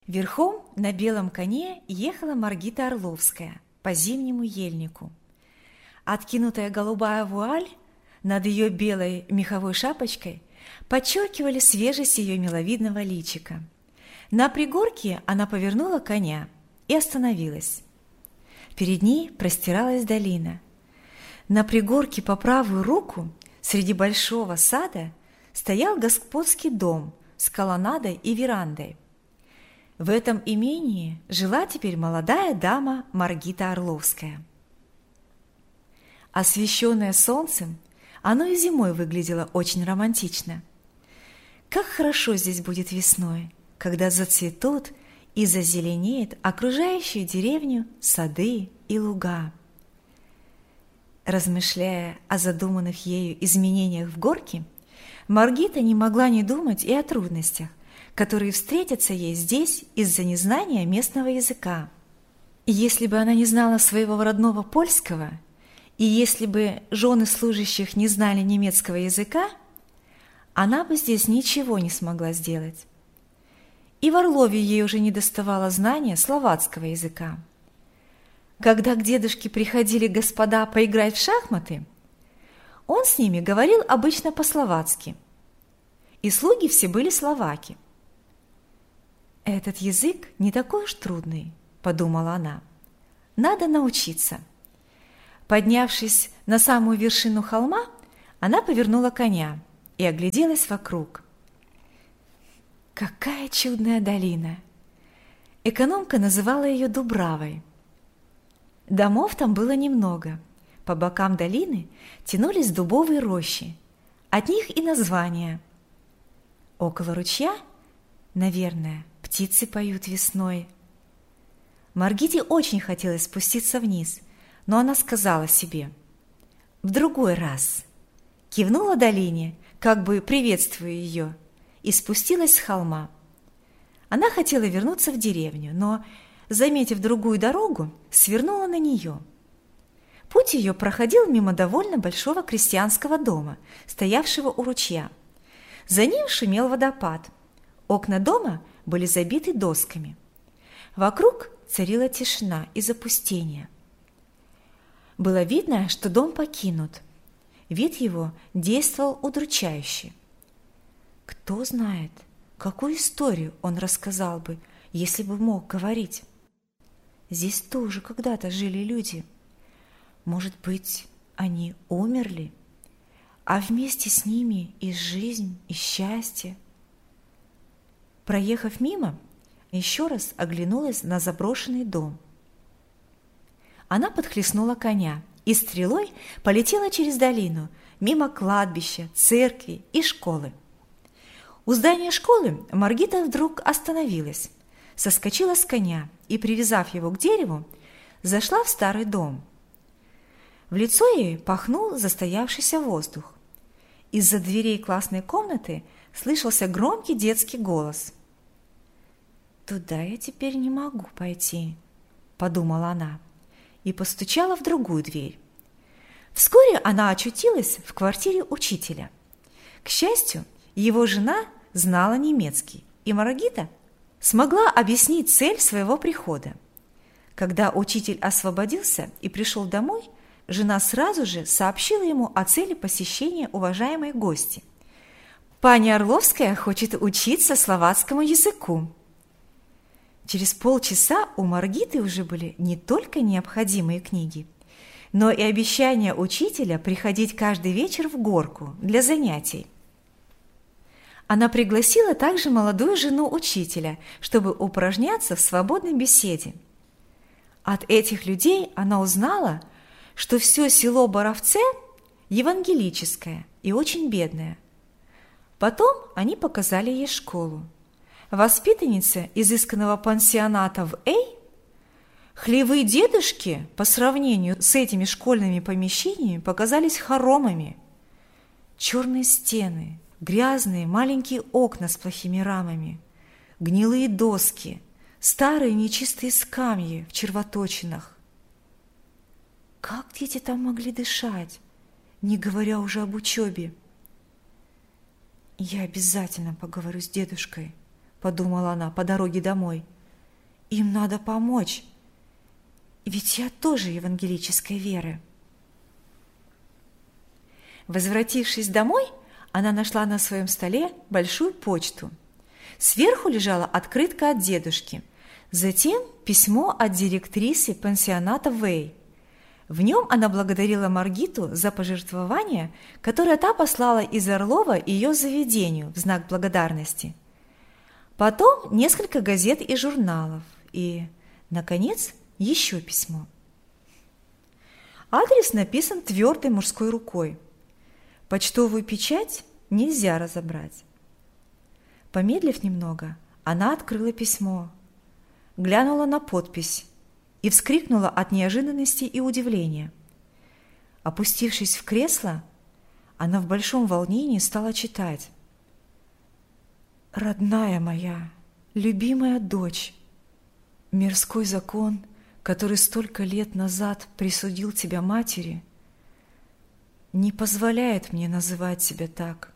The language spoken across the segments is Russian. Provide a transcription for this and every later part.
Верхом на белом коне ехала Маргита Орловская по зимнему ельнику. Откинутая голубая вуаль над ее белой меховой шапочкой подчеркивали свежесть ее миловидного личика. На пригорке она повернула коня и остановилась. Перед ней простиралась долина. На пригорке по правую руку среди большого сада стоял господский дом с колоннадой и верандой. В этом имении жила теперь молодая дама Маргита Орловская. Освещенное солнцем, оно и зимой выглядело очень романтично. Как хорошо здесь будет весной, когда зацветут и зазеленеет окружающую деревню сады и луга. Размышляя о задуманных ею изменениях в горке, Маргита не могла не думать и о трудностях, которые встретятся ей здесь из-за незнания местного языка. Если бы она не знала своего родного польского, и если бы жены служащих не знали немецкого языка, она бы здесь ничего не смогла сделать. И в Орлове ей уже не доставало знания словацкого языка. Когда к дедушке приходили господа поиграть в шахматы, он с ними говорил обычно по-словацки, и слуги все были словаки. «Этот язык не такой уж трудный», – подумала она. «Надо научиться». Поднявшись на самую вершину холма, она повернула коня и огляделась вокруг. Какая чудная долина! Экономка называла ее Дубравой. Домов там было немного. По бокам долины тянулись дубовые рощи. От них и название. Около ручья, наверное, птицы поют весной. Маргите очень хотелось спуститься вниз, но она сказала себе: «В другой раз». Кивнула долине, как бы приветствуя ее, и спустилась с холма. Она хотела вернуться в деревню, но, заметив другую дорогу, свернула на нее. Путь ее проходил мимо довольно большого крестьянского дома, стоявшего у ручья. За ним шумел водопад. Окна дома были забиты досками. Вокруг царила тишина и запустение. Было видно, что дом покинут. Вид его действовал удручающе. Кто знает, какую историю он рассказал бы, если бы мог говорить. Здесь тоже когда-то жили люди. Может быть, они умерли, а вместе с ними и жизнь, и счастье. Проехав мимо, еще раз оглянулась на заброшенный дом. Она подхлестнула коня и стрелой полетела через долину, мимо кладбища, церкви и школы. У здания школы Маргита вдруг остановилась, соскочила с коня и, привязав его к дереву, зашла в старый дом. В лицо ей пахнул застоявшийся воздух. Из-за дверей классной комнаты слышался громкий детский голос. «Туда я теперь не могу пойти», – подумала она, и постучала в другую дверь. Вскоре она очутилась в квартире учителя. К счастью, его жена знала немецкий, и Маргита смогла объяснить цель своего прихода. Когда учитель освободился и пришел домой, жена сразу же сообщила ему о цели посещения уважаемой гости. «Паня Орловская хочет учиться словацкому языку». Через полчаса у Маргиты уже были не только необходимые книги, но и обещание учителя приходить каждый вечер в горку для занятий. Она пригласила также молодую жену учителя, чтобы упражняться в свободной беседе. От этих людей она узнала, что все село Боровце евангелическое и очень бедное. Потом они показали ей школу. Воспитанница изысканного пансионата в Эй, хлевы дедушки по сравнению с этими школьными помещениями показались хоромами. Черные стены, грязные маленькие окна с плохими рамами, гнилые доски, старые нечистые скамьи в червоточинах. Как дети там могли дышать, не говоря уже об учебе? «Я обязательно поговорю с дедушкой», – подумала она по дороге домой. Им надо помочь, ведь я тоже евангелической веры. Возвратившись домой, она нашла на своем столе большую почту. Сверху лежала открытка от дедушки, затем письмо от директрисы пансионата Вэй. В нем она благодарила Маргиту за пожертвование, которое та послала из Орлова ее заведению в знак благодарности. Потом несколько газет и журналов, и, наконец, еще письмо. Адрес написан твердой мужской рукой. Почтовую печать нельзя разобрать. Помедлив немного, она открыла письмо, глянула на подпись и вскрикнула от неожиданности и удивления. Опустившись в кресло, она в большом волнении стала читать. «Родная моя, любимая дочь, мирской закон, который столько лет назад присудил тебя матери, не позволяет мне называть тебя так.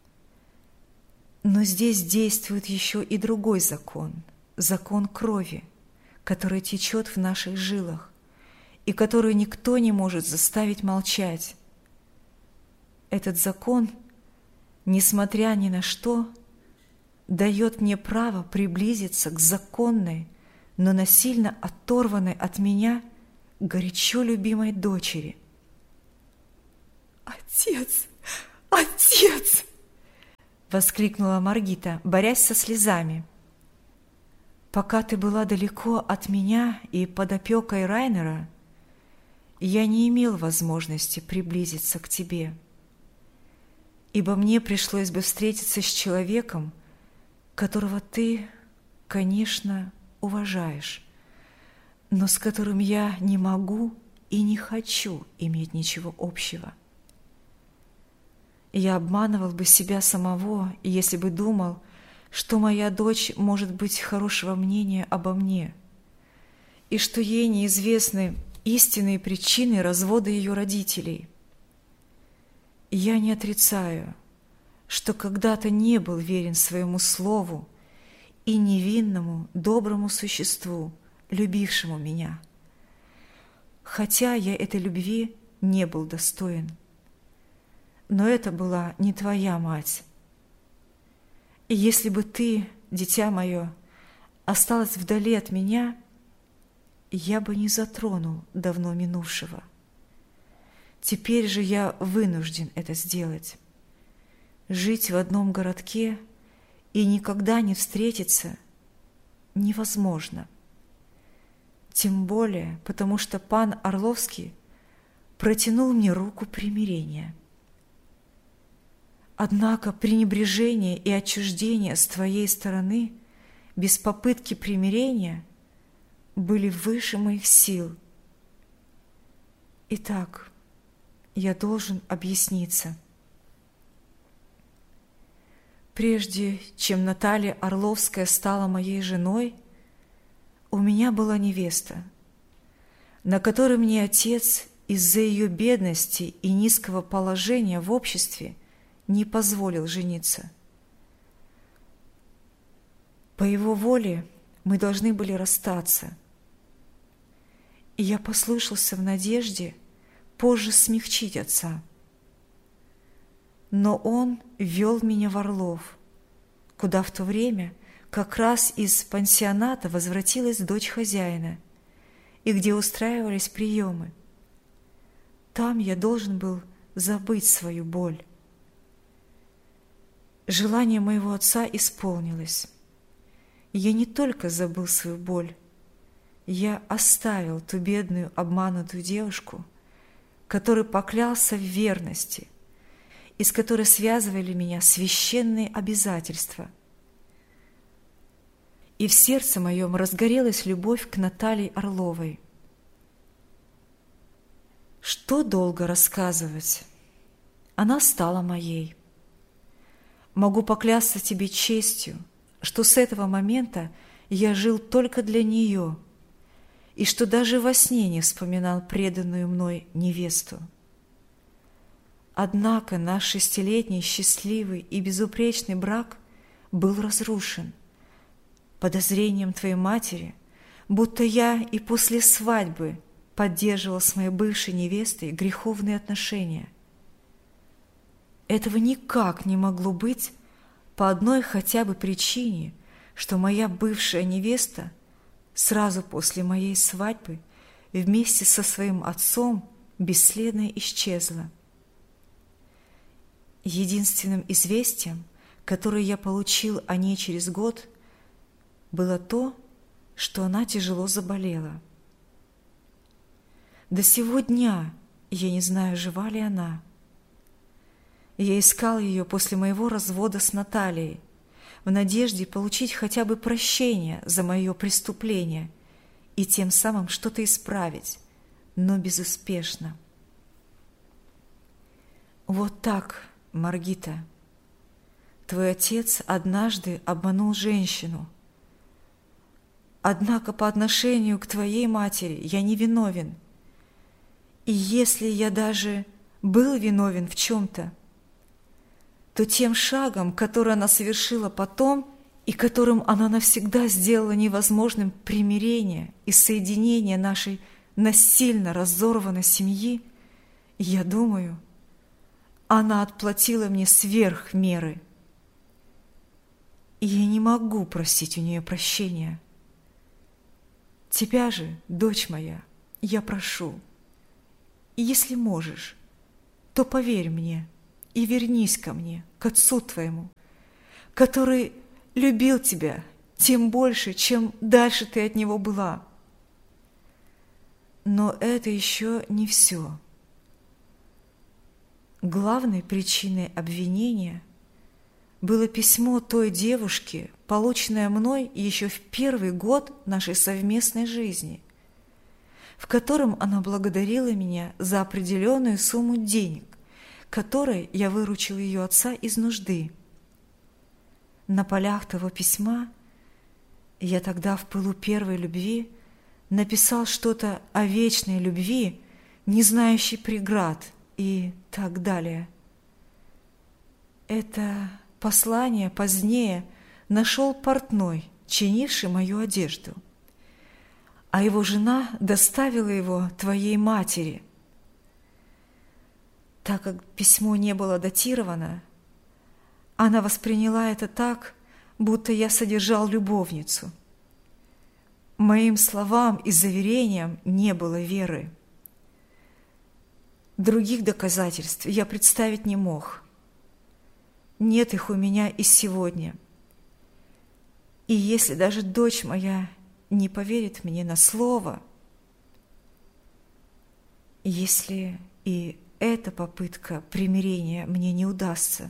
Но здесь действует еще и другой закон, закон крови, который течет в наших жилах и который никто не может заставить молчать. Этот закон, несмотря ни на что, дает мне право приблизиться к законной, но насильно оторванной от меня горячо любимой дочери. «Отец! Отец!» — воскликнула Маргита, борясь со слезами. «Пока ты была далеко от меня и под опекой Райнера, я не имел возможности приблизиться к тебе, ибо мне пришлось бы встретиться с человеком, которого ты, конечно, уважаешь, но с которым я не могу и не хочу иметь ничего общего. Я обманывал бы себя самого, если бы думал, что моя дочь может быть хорошего мнения обо мне, и что ей неизвестны истинные причины развода ее родителей. Я не отрицаю, что когда-то не был верен своему слову и невинному, доброму существу, любившему меня, хотя я этой любви не был достоин. Но это была не твоя мать. И если бы ты, дитя мое, осталась вдали от меня, я бы не затронул давно минувшего. Теперь же я вынужден это сделать. Жить в одном городке и никогда не встретиться невозможно. Тем более, потому что пан Орловский протянул мне руку примирения. Однако пренебрежение и отчуждение с твоей стороны без попытки примирения были выше моих сил. Итак, я должен объясниться. Прежде чем Наталья Орловская стала моей женой, у меня была невеста, на которой мне отец из-за ее бедности и низкого положения в обществе не позволил жениться. По его воле мы должны были расстаться, и я послушался в надежде позже смягчить отца. Но он вел меня в Орлов, куда в то время как раз из пансионата возвратилась дочь хозяина, и где устраивались приемы. Там я должен был забыть свою боль. Желание моего отца исполнилось. Я не только забыл свою боль, я оставил ту бедную обманутую девушку, который поклялся в верности, и с которой связывали меня священные обязательства. И в сердце моем разгорелась любовь к Наталье Орловой. Что долго рассказывать? Она стала моей. Могу поклясться тебе честью, что с этого момента я жил только для нее, и что даже во сне не вспоминал преданную мной невесту. Однако наш 6-летний счастливый и безупречный брак был разрушен подозрением твоей матери, будто я и после свадьбы поддерживал с моей бывшей невестой греховные отношения. Этого никак не могло быть по одной хотя бы причине, что моя бывшая невеста сразу после моей свадьбы вместе со своим отцом бесследно исчезла. Единственным известием, которое я получил о ней через год, было то, что она тяжело заболела. До сего дня я не знаю, жива ли она. Я искал ее после моего развода с Натальей в надежде получить хотя бы прощение за мое преступление и тем самым что-то исправить, но безуспешно. Вот так, Маргита, твой отец однажды обманул женщину. Однако по отношению к твоей матери я не виновен. И если я даже был виновен в чем-то, то тем шагом, который она совершила потом и которым она навсегда сделала невозможным примирение и соединение нашей насильно разорванной семьи, я думаю, она отплатила мне сверх меры. И я не могу просить у нее прощения. Тебя же, дочь моя, я прошу, и если можешь, то поверь мне и вернись ко мне, к отцу твоему, который любил тебя тем больше, чем дальше ты от него была. Но это еще не все. Главной причиной обвинения было письмо той девушки, полученное мной еще в первый год нашей совместной жизни, в котором она благодарила меня за определенную сумму денег, которой я выручил ее отца из нужды. На полях того письма я тогда в пылу первой любви написал что-то о вечной любви, не знающей преград и так далее. Это послание позднее нашел портной, чинивший мою одежду, а его жена доставила его твоей матери. Так как письмо не было датировано, она восприняла это так, будто я содержал любовницу. Моим словам и заверениям не было веры. Других доказательств я представить не мог. Нет их у меня и сегодня. И если даже дочь моя не поверит мне на слово, если и эта попытка примирения мне не удастся,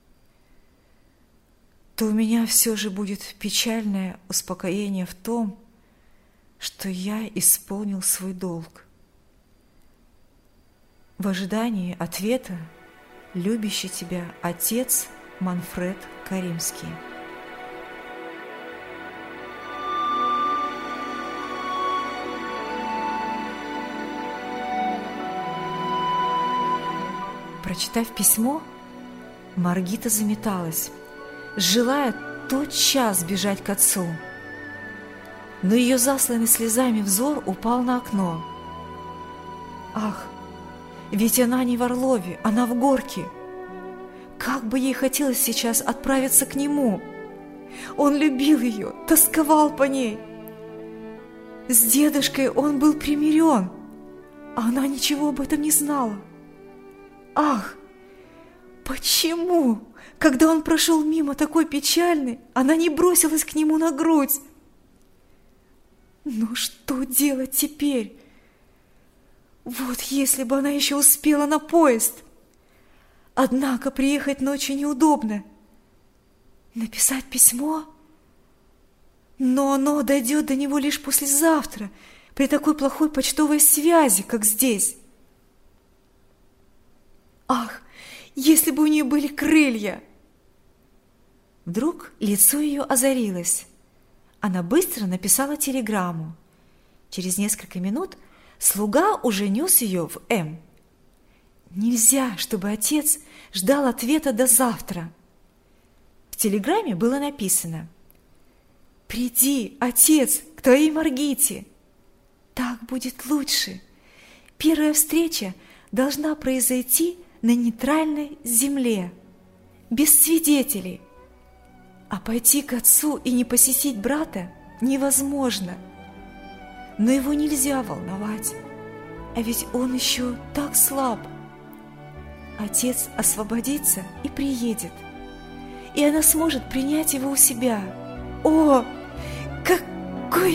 то у меня все же будет печальное успокоение в том, что я исполнил свой долг. В ожидании ответа любящий тебя отец Манфред Каримский. Прочитав письмо, Маргита заметалась, желая тотчас бежать к отцу. Но ее засланный слезами взор упал на окно. Ах, ведь она не в Орлове, она в Горке. Как бы ей хотелось сейчас отправиться к нему. Он любил ее, тосковал по ней. С дедушкой он был примирен, а она ничего об этом не знала. Ах, почему, когда он прошел мимо такой печальный, она не бросилась к нему на грудь? Ну что делать теперь? Вот если бы она еще успела на поезд. Однако приехать ночью неудобно. Написать письмо? Но оно дойдет до него лишь послезавтра, при такой плохой почтовой связи, как здесь. Ах, если бы у нее были крылья! Вдруг лицо ее озарилось. Она быстро написала телеграмму. Через несколько минут слуга уже нес ее в М. Нельзя, чтобы отец ждал ответа до завтра. В телеграмме было написано: «Приди, отец, к твоей Маргите. Так будет лучше. Первая встреча должна произойти на нейтральной земле, без свидетелей. А пойти к отцу и не посетить брата невозможно. Но его нельзя волновать, а ведь он еще так слаб. Отец освободится и приедет, и она сможет принять его у себя. О, как